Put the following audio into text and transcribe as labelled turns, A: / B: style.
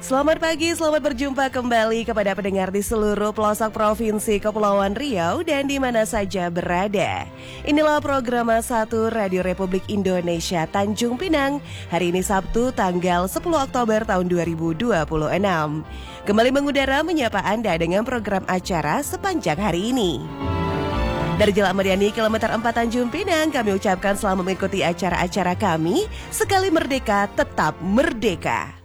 A: Selamat pagi, selamat berjumpa kembali kepada pendengar di seluruh pelosok Provinsi Kepulauan Riau dan di mana saja berada. Inilah program 1 Radio Republik Indonesia Tanjung Pinang. Hari ini Sabtu tanggal 10 Oktober tahun 2026. Kembali mengudara menyapa Anda dengan program acara sepanjang hari ini. Dari Jalan Meriani kilometer 4 Tanjung Pinang, kami ucapkan selamat mengikuti acara-acara kami. Sekali merdeka, tetap merdeka.